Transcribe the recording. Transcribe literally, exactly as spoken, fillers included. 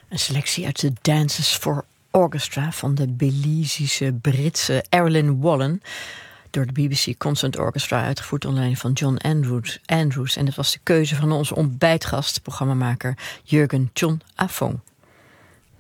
Een selectie uit de Dances for Orchestra van de Belizische Britse Erilyn Wallen, door de B B C Concert Orchestra, uitgevoerd onder leiding van John Andrews. Andrews. En dat was de keuze van onze ontbijtgast, programmamaker Jurgen John Afong.